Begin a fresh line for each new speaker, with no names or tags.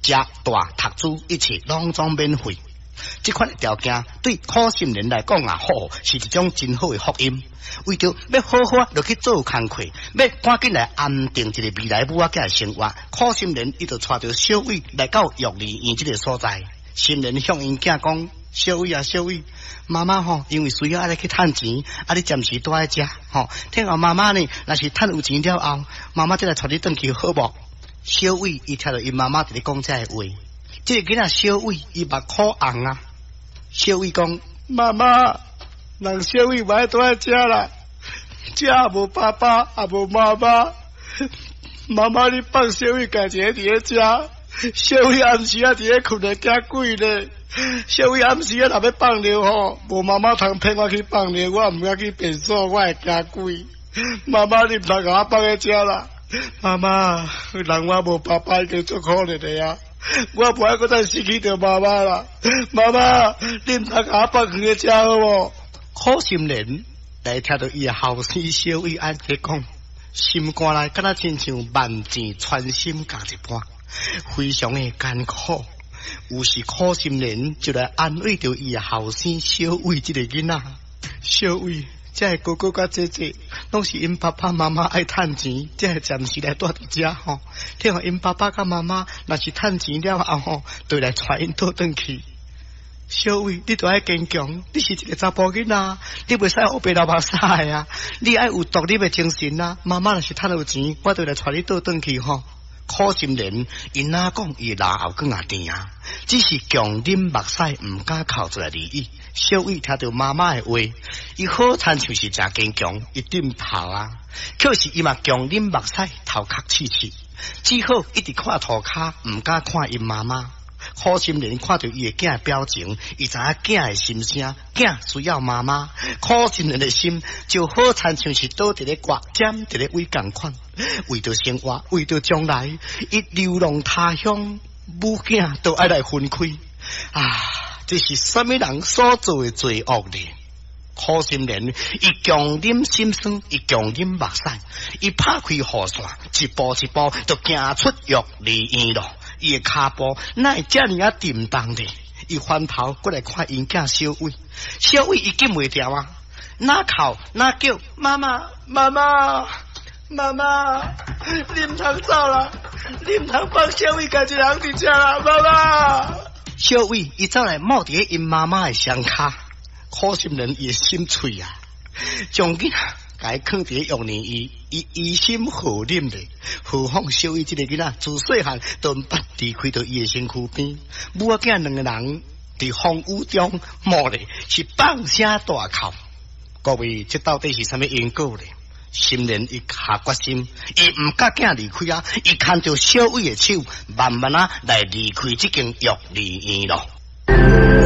食大读书一切拢总免费。这款条件对苦心人来讲好，是一种真好的福音。为着要好好落去做工课，要赶紧来安定一个未来母仔的生活，苦心人伊就带着小伟来到育儿园这个所在。心人向因囝讲：小伟啊，小伟，妈妈吼，因为需要爱来去趁钱，你暂时住在家吼。听讲妈妈呢，若是趁有钱了后，妈妈再来带你回去好无？小伟伊听到因妈妈在咧讲这话，这个囡仔小伟伊目苦红啊。小伟讲：妈妈，人小伟不爱住在家啦，家也无爸爸，也无妈妈。妈妈，你放小伟家一个伫咧家，小伟暗时啊伫咧困咧惊鬼咧。小伟暗时啊若要放尿吼，无妈妈通骗我去放尿，我唔敢去便所，我会惊鬼。妈妈，你唔通甲我放在家啦。妈妈，人我无爸爸已经足可怜的呀，我不爱搁再失去着妈妈啦。妈妈，你唔通甲我放去家好无？苦心人来听到伊的后生小伟安尼讲，心肝内敢若亲像万箭穿心甲一般，非常的艰苦。有时苦心人就来安慰着伊的后生小伟这个囡仔。小伟，这个哥哥甲姐姐，拢是因爸爸妈妈爱趁钱，才会暂时来住伫遮吼。听讲因爸爸甲妈妈若是趁钱了后吼，就来带因倒转去。小伟，你都爱坚强，你是一个查甫囡仔，你袂使黑白流目屎啊！你爱有独立的精神啊！妈妈若是趁有钱，我就来带你倒转去吼。苦心人，因哪讲伊拉后更啊甜啊，只是强忍目屎，唔敢哭出来而已。小伟听到妈妈的话，伊好亲像是真坚强，一点头啊。可是伊嘛强忍目屎，头壳刺刺，只好一直看涂骹，唔敢看因妈妈。苦心人看到伊的囝的表情，伊知影囝的心声，囝需要妈妈。苦心人的心就好亲像是倒伫咧刮尖，伫咧胃共款。为着生活，为着将来，伊流浪他乡，母囝都爱来分开啊！这是什么人所做的罪恶呢？苦心人，伊强忍心酸，伊强忍目屎，伊拍开雨伞，一步一步就行出育儿园咯。伊的骹步哪会遮尔啊沉重呢？伊翻头过来看因囝小伟，小伟伊禁袂掉啊，哪哭哪叫妈妈妈妈妈妈，你唔通走啦，你唔通放小伟家一人伫遮啦，妈妈。小伟伊走来摸伫因妈妈的双骹，苦心人伊的心脆啊，将囡仔甲伊放伫育儿园，伊疑心何忍咧？何况小伟这个囡仔自细汉都毋捌离开到伊的身躯边，母仔囝两个人伫风雨中摸咧是放声大哭。各位，这到底是什么因果咧？心人伊下决心，伊唔甲囝离开啊，伊牵着小伟的手，慢慢啊来离开这间育儿园咯。